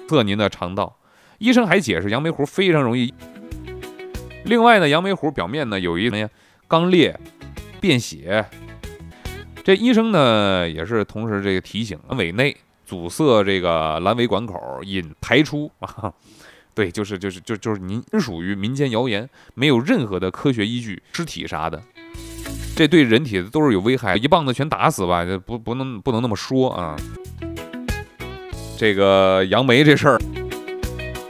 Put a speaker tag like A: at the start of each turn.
A: 塞您的肠道。医生还解释，杨梅核非常容易。另外呢，杨梅核表面呢有一肛裂、便血。这医生呢也是同时这个提醒，胃内阻塞这个阑尾管口，引排出啊。对，就是您属于民间谣言，没有任何的科学依据，尸体啥的，这对人体都是有危害，一棒子全打死吧，不能那么说啊。这个杨梅这事儿。